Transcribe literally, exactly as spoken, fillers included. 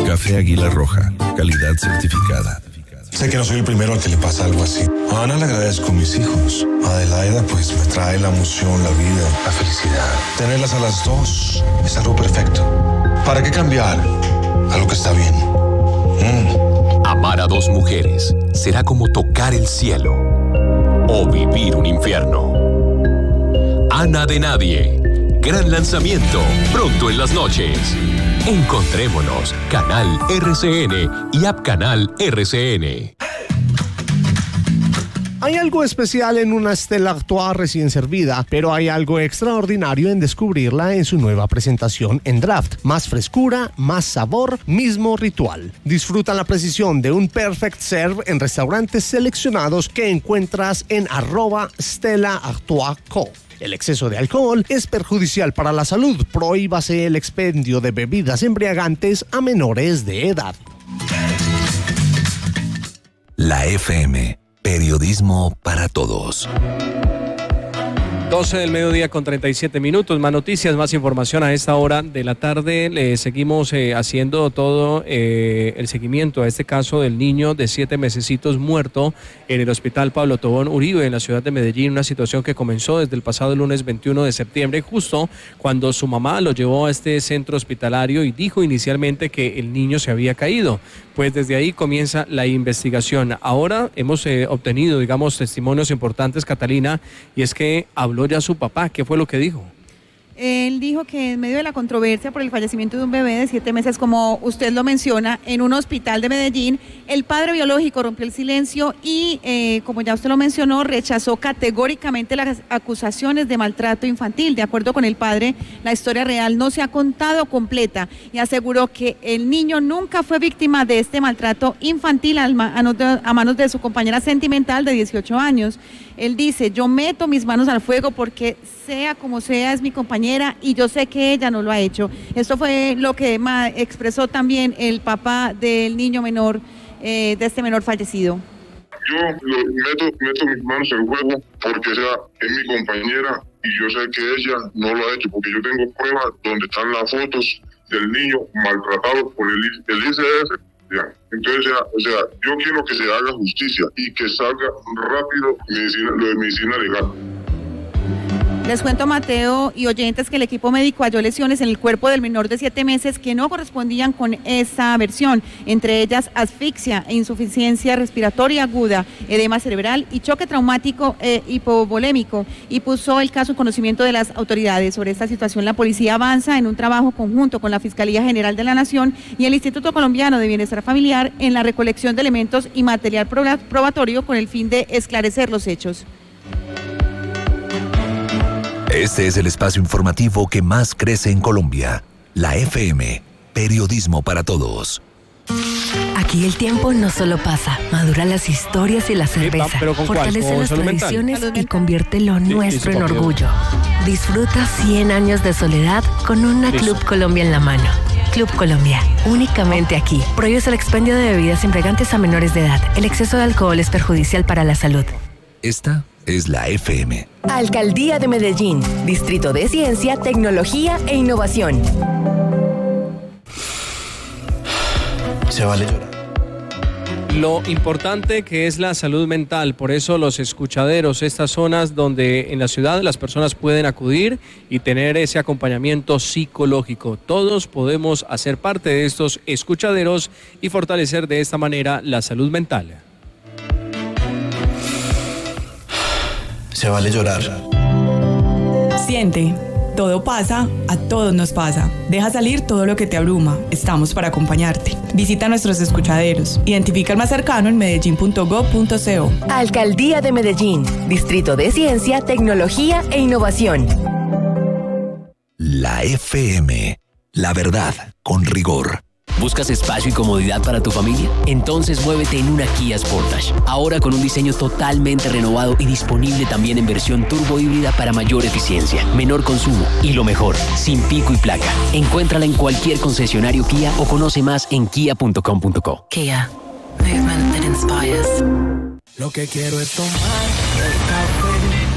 Café Águila Roja, calidad certificada. Sé que no soy el primero al que le pasa algo así. A Ana le agradezco a mis hijos. A Adelaida pues me trae la emoción, la vida, la felicidad. Tenerlas a las dos es algo perfecto. ¿Para qué cambiar a lo que está bien? Mm. Amar a dos mujeres será como tocar el cielo o vivir un infierno. Ana de Nadie. Gran lanzamiento pronto en las noches. Encontrémonos, Canal R C N y App Canal R C N. Hay algo especial en una Stella Artois recién servida, pero hay algo extraordinario en descubrirla en su nueva presentación en draft. Más frescura, más sabor, mismo ritual. Disfruta la precisión de un Perfect Serve en restaurantes seleccionados que encuentras en arroba Stella Artois Co. El exceso de alcohol es perjudicial para la salud. Prohíbase el expendio de bebidas embriagantes a menores de edad. La F M, periodismo para todos. doce del mediodía con treinta y siete minutos, más noticias, más información a esta hora de la tarde. Le seguimos eh, haciendo todo eh, el seguimiento a este caso del niño de siete mesecitos muerto en el hospital Pablo Tobón Uribe en la ciudad de Medellín, una situación que comenzó desde el pasado lunes veintiuno de septiembre, justo cuando su mamá lo llevó a este centro hospitalario y dijo inicialmente que el niño se había caído. Pues desde ahí comienza la investigación. Ahora hemos eh, obtenido, digamos, testimonios importantes, Catalina, y es que habló ya su papá. ¿Qué fue lo que dijo? Él dijo que en medio de la controversia por el fallecimiento de un bebé de siete meses, como usted lo menciona, en un hospital de Medellín, el padre biológico rompió el silencio y, eh, como ya usted lo mencionó, rechazó categóricamente las acusaciones de maltrato infantil. De acuerdo con el padre, la historia real no se ha contado completa y aseguró que el niño nunca fue víctima de este maltrato infantil a manos de su compañera sentimental de dieciocho años. Él dice: yo meto mis manos al fuego porque sea como sea es mi compañera y yo sé que ella no lo ha hecho. Esto fue lo que expresó también el papá del niño menor, eh, de este menor fallecido. Yo lo, meto, meto mis manos al fuego porque sea es mi compañera y yo sé que ella no lo ha hecho, porque yo tengo pruebas donde están las fotos del niño maltratado por el, el I C F. Ya. Entonces, o sea, o sea, yo quiero que se haga justicia y que salga rápido medicina, lo de medicina legal. Les cuento, Mateo y oyentes, que el equipo médico halló lesiones en el cuerpo del menor de siete meses que no correspondían con esa versión, entre ellas asfixia e insuficiencia respiratoria aguda, edema cerebral y choque traumático e hipovolémico, y puso el caso en conocimiento de las autoridades. Sobre esta situación, la policía avanza en un trabajo conjunto con la Fiscalía General de la Nación y el Instituto Colombiano de Bienestar Familiar en la recolección de elementos y material probatorio con el fin de esclarecer los hechos. Este es el espacio informativo que más crece en Colombia. La F M, periodismo para todos. Aquí el tiempo no solo pasa, madura las historias y la cerveza, ¿Pero con fortalece cuál? las ¿Con tradiciones mental? y convierte lo Sí, nuestro sí, en papi. orgullo. Disfruta cien años de soledad con una Listo. Club Colombia en la mano. Club Colombia, únicamente aquí. Prohíbe el expendio de bebidas embriagantes a menores de edad. El exceso de alcohol es perjudicial para la salud. Esta es la F M. Alcaldía de Medellín, Distrito de Ciencia, Tecnología e Innovación. Se vale llorar. Lo importante que es la salud mental, por eso los escuchaderos, estas zonas donde en la ciudad las personas pueden acudir y tener ese acompañamiento psicológico. Todos podemos hacer parte de estos escuchaderos y fortalecer de esta manera la salud mental. Se vale llorar. Siente, todo pasa, a todos nos pasa. Deja salir todo lo que te abruma. Estamos para acompañarte. Visita nuestros escuchaderos. Identifica el más cercano en medellín punto gob punto co. Alcaldía de Medellín, Distrito de Ciencia, Tecnología e Innovación. La F M, la verdad con rigor. ¿Buscas espacio y comodidad para tu familia? Entonces muévete en una Kia Sportage. Ahora con un diseño totalmente renovado y disponible también en versión turbo híbrida para mayor eficiencia, menor consumo y lo mejor, sin pico y placa. Encuéntrala en cualquier concesionario Kia o conoce más en kia punto com punto co. Kia, movement that inspires. Lo que quiero es tomar el café